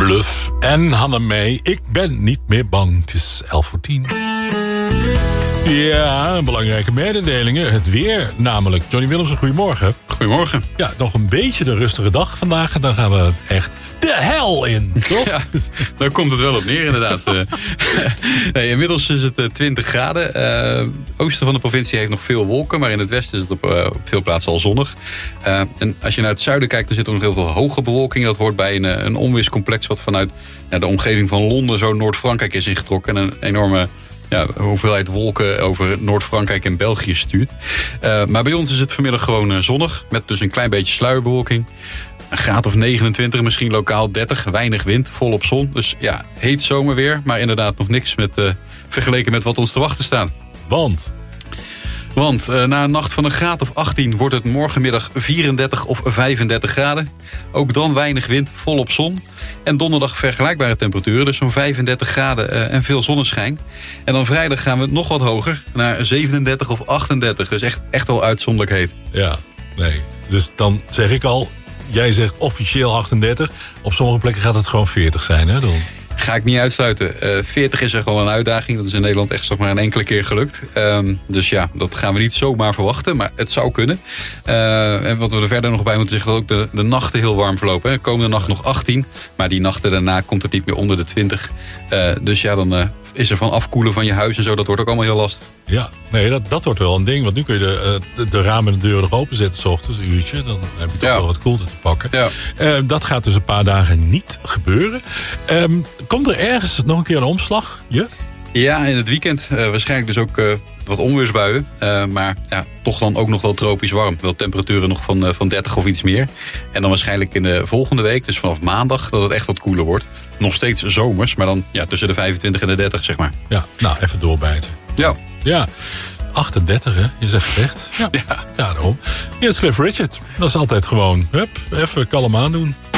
Bluff en Hannemee. Ik ben niet meer bang. Het is 11:10. Ja, belangrijke mededelingen. Het weer namelijk. Johnny Willemsen, goedemorgen. Goedemorgen. Ja, nog een beetje de rustige dag vandaag. En dan gaan we echt de hel in, toch? Ja, daar komt het wel op neer, inderdaad. Nee, inmiddels is het 20 graden. Oosten van de provincie heeft nog veel wolken, maar in het westen is het op veel plaatsen al zonnig. En als je naar het zuiden kijkt, dan zit er nog heel veel hoge bewolking. Dat hoort bij een onweerscomplex wat vanuit de omgeving van Londen zo Noord-Frankrijk is ingetrokken. En een enorme hoeveelheid wolken over Noord-Frankrijk en België stuurt. Maar bij ons is het vanmiddag gewoon zonnig, met dus een klein beetje sluierbewolking. Een graad of 29, misschien lokaal 30, weinig wind, volop zon. Dus ja, heet zomerweer, maar inderdaad nog niks vergeleken met wat ons te wachten staat. Want na een nacht van een graad of 18 wordt het morgenmiddag 34 of 35 graden. Ook dan weinig wind, volop zon. En donderdag vergelijkbare temperaturen, dus zo'n 35 graden en veel zonneschijn. En dan vrijdag gaan we nog wat hoger, naar 37 of 38. Dus echt wel uitzonderlijk heet. Ja, nee. Dus dan zeg ik al, jij zegt officieel 38. Op sommige plekken gaat het gewoon 40 zijn, hè? Dan. Ga ik niet uitsluiten. 40 is er gewoon een uitdaging. Dat is in Nederland echt nog maar een enkele keer gelukt. Dus ja, dat gaan we niet zomaar verwachten. Maar het zou kunnen. En wat we er verder nog bij moeten zeggen, dat ook de nachten heel warm verlopen. De komende nacht nog 18. Maar die nachten daarna komt het niet meer onder de 20. Dus ja, dan is er van afkoelen van je huis en zo. Dat wordt ook allemaal heel lastig. Ja, nee, dat wordt wel een ding. Want nu kun je de ramen en de deuren nog openzetten 's ochtends, een uurtje. Dan heb je toch wel wat koelte te pakken. Ja. Dat gaat dus een paar dagen niet gebeuren. Komt er ergens nog een keer een omslag? Ja, in het weekend waarschijnlijk dus ook wat onweersbuien. Maar ja, toch dan ook nog wel tropisch warm. Wel temperaturen nog van 30 of iets meer. En dan waarschijnlijk in de volgende week, dus vanaf maandag, dat het echt wat koeler wordt. Nog steeds zomers, maar dan tussen de 25 en de 30, zeg maar. Ja, nou, even doorbijten. Ja, 38, hè? Je zegt het echt. Ja, daarom. Hier is Cliff Richard. Dat is altijd gewoon, even kalm aandoen.